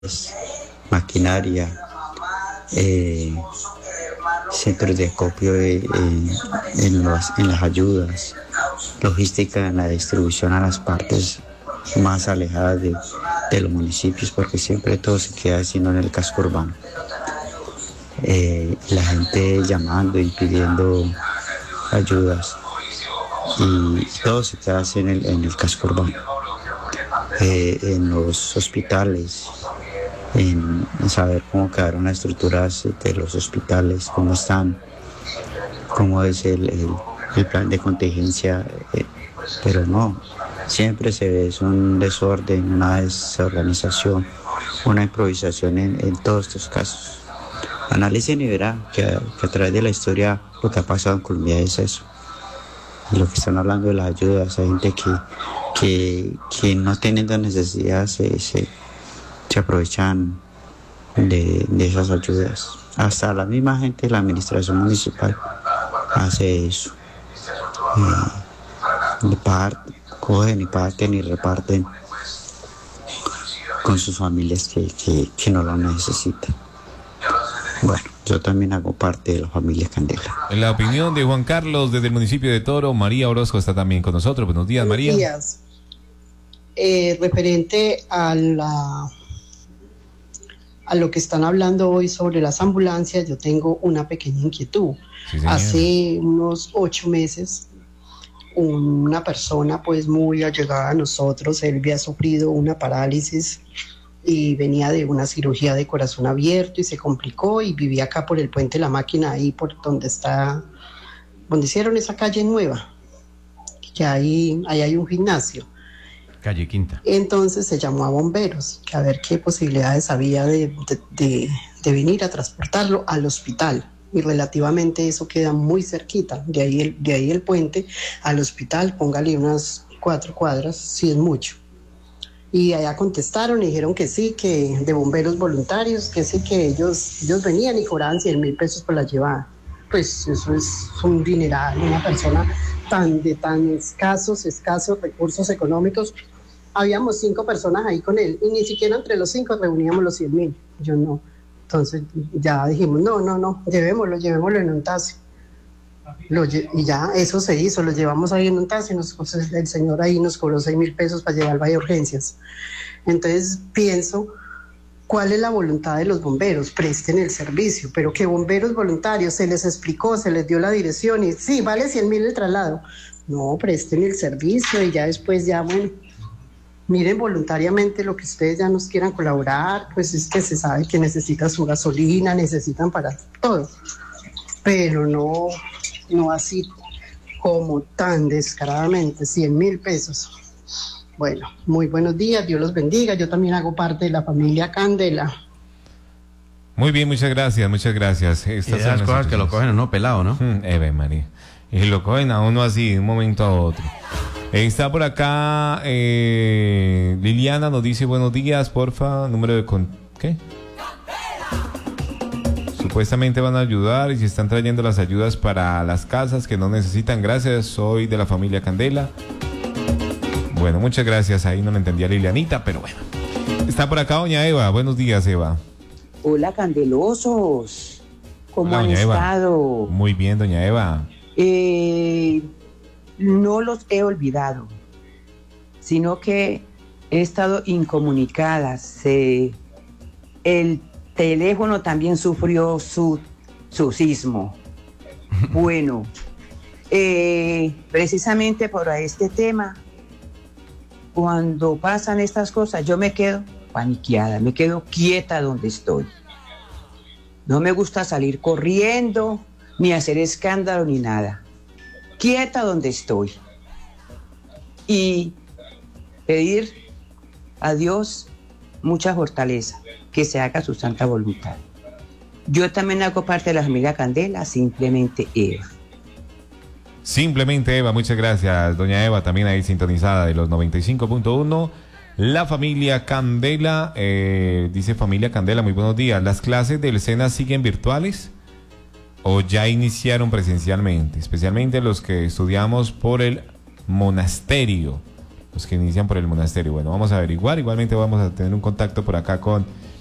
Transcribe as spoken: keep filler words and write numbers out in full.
maquinaria, eh, centros de acopio de, eh, en, los, en las ayudas, logística en la distribución a las partes más alejadas de, de los municipios, porque siempre todo se queda sino en el casco urbano. Eh, la gente llamando y pidiendo ayudas y todo se queda así en el, en el casco urbano. Eh, en los hospitales, en, en saber cómo quedaron las estructuras de los hospitales, cómo están, cómo es el, el, el plan de contingencia, eh, pero no, siempre se ve es un desorden, una desorganización, una improvisación en, en todos estos casos. Analicen y verán que, que a través de la historia lo que ha pasado en Colombia es eso. Y lo que están hablando de las ayudas, hay gente que, que, que no teniendo necesidad se, se, se aprovechan de, de esas ayudas. Hasta la misma gente de la administración municipal hace eso. Eh, part, cogen y parten y reparten con sus familias que, que, que no lo necesitan. Bueno, yo también hago parte de la familia Candela. En la opinión de Juan Carlos desde el municipio de Toro, María Orozco está también con nosotros. Buenos días, María. Buenos días. Eh, referente a la a lo que están hablando hoy sobre las ambulancias, yo tengo una pequeña inquietud. Sí, hace unos ocho meses, una persona pues muy allegada a nosotros, él había sufrido una parálisis y venía de una cirugía de corazón abierto y se complicó y vivía acá por el Puente La Máquina, ahí por donde está, donde hicieron esa calle nueva, que ahí, ahí hay un gimnasio. Calle Quinta. Entonces se llamó a bomberos, que a ver qué posibilidades había de, de, de, de venir a transportarlo al hospital. Y relativamente eso queda muy cerquita, de ahí el, de ahí el puente al hospital, póngale unas cuatro cuadras, si es mucho. Y allá contestaron y dijeron que sí, que de bomberos voluntarios, que sí, que ellos, ellos venían y cobraban cien mil pesos por la llevada. Pues eso es un dineral, una persona tan de tan escasos, escasos recursos económicos. Habíamos cinco personas ahí con él y ni siquiera entre los cinco reuníamos los cien mil. Yo no. Entonces ya dijimos, no, no, no, llevémoslo, llevémoslo en un taxi. Lo, y ya eso se hizo, lo llevamos ahí en un taxi, nos, el señor ahí nos cobró seis mil pesos para llevarlo ahí a urgencias. Entonces pienso, ¿cuál es la voluntad de los bomberos? Presten el servicio, pero que bomberos voluntarios, se les explicó, se les dio la dirección y sí, vale cien mil el traslado. No, presten el servicio y ya después ya, bueno, miren voluntariamente lo que ustedes ya nos quieran colaborar, pues es que se sabe que necesitan su gasolina, necesitan para todo, pero no... no así como tan descaradamente, cien mil pesos. Bueno, muy buenos días, Dios los bendiga, yo también hago parte de la familia Candela. Muy bien, muchas gracias, muchas gracias. Estas y son las cosas que lo cogen a uno pelado, ¿no? Mm, Eve María. Y lo cogen a uno así, de un momento a otro. Está por acá, eh, Liliana nos dice buenos días, porfa, número de... Con... ¿Qué? Supuestamente van a ayudar y se están trayendo las ayudas para las casas que no necesitan. Gracias, soy de la familia Candela. Bueno, muchas gracias. Ahí no le entendía a Lilianita, pero bueno. Está por acá doña Eva. Buenos días, Eva. Hola, candelosos. ¿Cómo han estado? Muy bien, doña Eva. Eh, no los he olvidado, sino que he estado incomunicada. Se, el teléfono también sufrió su, su sismo. Bueno, eh, precisamente por este tema, cuando pasan estas cosas, yo me quedo paniqueada, me quedo quieta donde estoy. No me gusta salir corriendo, ni hacer escándalo, ni nada. Quieta donde estoy. Y pedir a Dios mucha fortaleza, que se haga su santa voluntad. Yo también hago parte de la familia Candela, simplemente Eva. Simplemente Eva, muchas gracias, doña Eva, también ahí sintonizada de los noventa y cinco punto uno. La familia Candela, eh, dice familia Candela, muy buenos días. ¿Las clases del SENA siguen virtuales o ya iniciaron presencialmente? Especialmente los que estudiamos por el monasterio, los que inician por el monasterio. Bueno, vamos a averiguar, igualmente vamos a tener un contacto por acá con